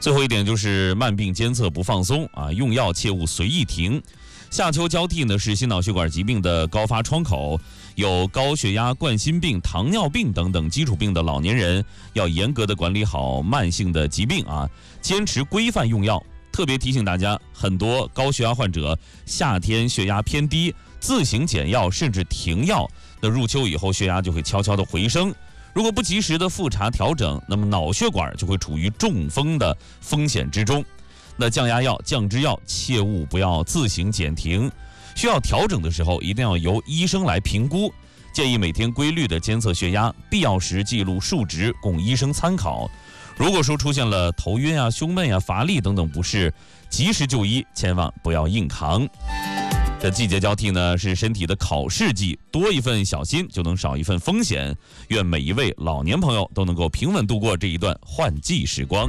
最后一点就是慢病监测不放松啊，用药切勿随意停。夏秋交替呢是心脑血管疾病的高发窗口，有高血压、冠心病、糖尿病等等基础病的老年人要严格的管理好慢性的疾病啊，坚持规范用药。特别提醒大家，很多高血压患者夏天血压偏低，自行减药甚至停药，那入秋以后血压就会悄悄的回升。如果不及时的复查调整，那么脑血管就会处于中风的风险之中。那降压药、降脂药切勿不要自行减停，需要调整的时候一定要由医生来评估。建议每天规律的监测血压，必要时记录数值供医生参考。如果说出现了头晕啊、胸闷啊、乏力等等不适，及时就医，千万不要硬扛。这季节交替呢，是身体的考试季，多一份小心就能少一份风险。愿每一位老年朋友都能够平稳度过这一段换季时光。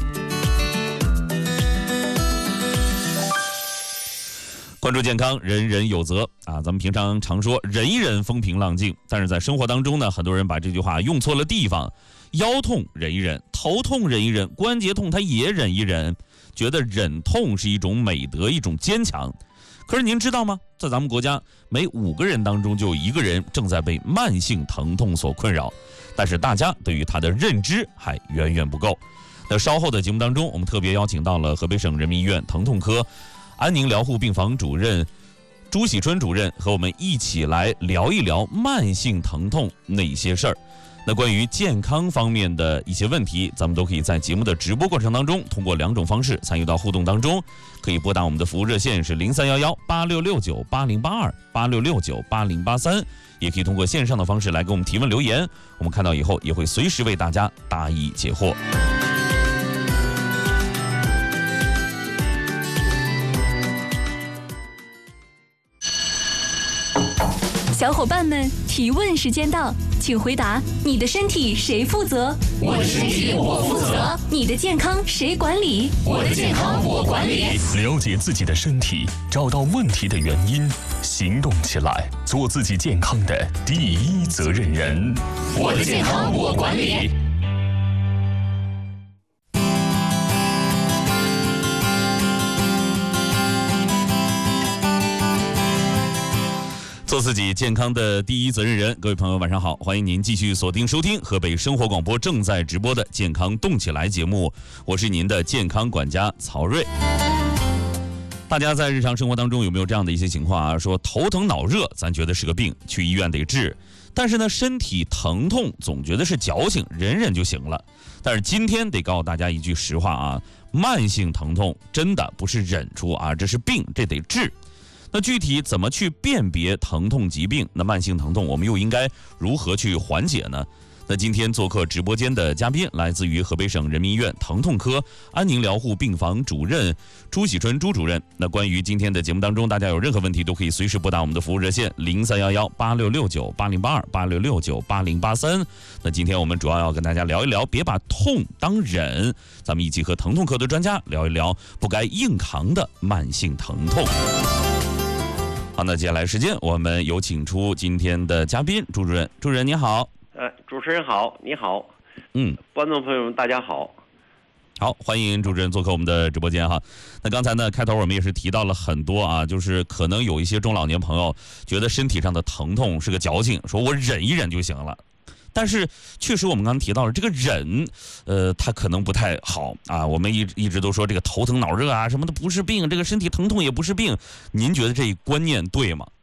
关注健康，人人有责啊！咱们平常常说忍一忍风平浪静，但是在生活当中呢，很多人把这句话用错了地方。腰痛忍一忍，头痛忍一忍，关节痛他也忍一忍，觉得忍痛是一种美德，一种坚强。可是您知道吗？在咱们国家，每5个人当中就有1个人正在被慢性疼痛所困扰，但是大家对于他的认知还远远不够。那稍后的节目当中，我们特别邀请到了河北省人民医院疼痛科安宁疗护病房主任朱喜春主任，和我们一起来聊一聊慢性疼痛那些事儿。那关于健康方面的一些问题，咱们都可以在节目的直播过程当中，通过2种方式参与到互动当中。可以拨打我们的服务热线是031186698082，86698083，也可以通过线上的方式来给我们提问留言，我们看到以后也会随时为大家答疑解惑。 小伙伴们，提问时间到，请回答：你的身体谁负责？ 我的身体我负责。 你的健康谁管理？ 我的健康我管理。 了解自己的身体，找到问题的原因，行动起来，做自己健康的第一责任人。 我的健康我管理。 做自己健康的第一责任人，各位朋友晚上好，欢迎您继续锁定收听河北生活广播正在直播的健康动起来节目，我是您的健康管家曹瑞。大家在日常生活当中有没有这样的一些情况啊？说头疼脑热咱觉得是个病，去医院得治，但是呢身体疼痛总觉得是矫情，忍忍就行了。但是今天得告诉大家一句实话啊，慢性疼痛真的不是忍出啊，这是病，这得治。那具体怎么去辨别疼痛疾病？那慢性疼痛我们又应该如何去缓解呢？那今天做客直播间的嘉宾来自于河北省人民医院疼痛科安宁疗护病房主任朱喜春朱主任。那关于今天的节目当中，大家有任何问题都可以随时拨打我们的服务热线031186698082，86698083。那今天我们主要要跟大家聊一聊，别把痛当忍，咱们一起和疼痛科的专家聊一聊不该硬扛的慢性疼痛。好，那接下来时间我们有请出今天的嘉宾朱主任。朱主任你好。 主持人好，你好。观众朋友们大家好。 好，欢迎主持人做客我们的直播间哈。那刚才呢开头我们也是提到了很多啊，就是可能有一些中老年朋友觉得身体上的疼痛是个矫情，说我忍一忍就行了。但是确实我们刚刚提到了这个忍，它可能不太好啊。我们一直都说这个头疼脑热啊什么的不是病，这个身体疼痛也不是病。您觉得这一观念对吗？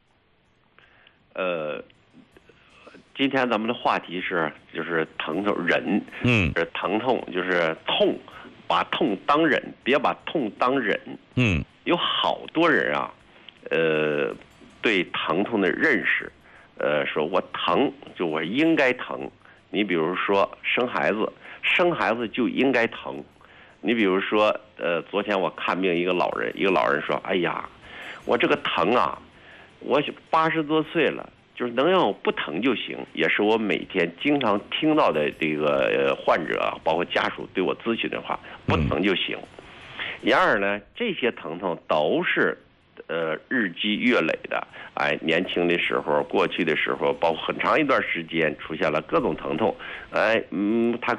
今天咱们的话题就是疼痛忍，疼痛就是痛，把痛当忍，别把痛当忍。有好多人啊，对疼痛的认识。说我疼就我应该疼，你比如说生孩子就应该疼，你比如说昨天我看病一个老人说，哎呀，我这个疼啊，我80多岁了，就是能让我不疼就行，也是我每天经常听到的这个患者包括家属对我咨询的话，不疼就行。然而呢，这些疼痛都是日积月累的，年轻的时候、过去的时候，包括很长一段时间出现了各种疼痛，他